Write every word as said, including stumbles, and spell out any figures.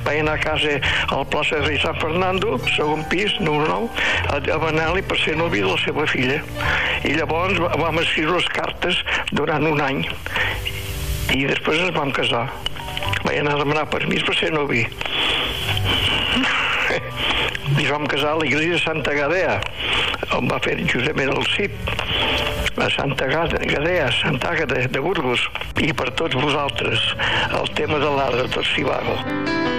vaig anar a casa al plaça de Rei Sant Fernando, segon pis, número nou, a demanar-li per ser novi de la seva filla. I llavors vam escriure les cartes durant un any. I després ens vam casar. Vaig anar a demanar permís per ser novi. I vam casar a l'església de Santa Gadea, on va fer justament el C I P, a Santa Gadea, Santa Àgata de Burgos. I per tots vosaltres, el tema de l'Arc de Tot Sivago.